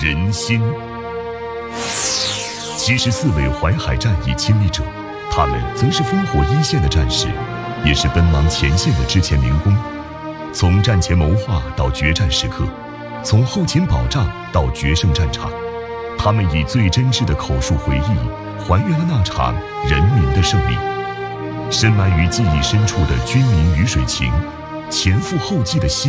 人心。74位淮海战役亲历者，他们则是烽火一线的战士，也是奔忙前线的之前民工。从战前谋划到决战时刻，从后勤保障到决胜战场，他们以最真挚的口述回忆，还原了那场人民的胜利。深埋于记忆深处的军民鱼水情，前赴后继的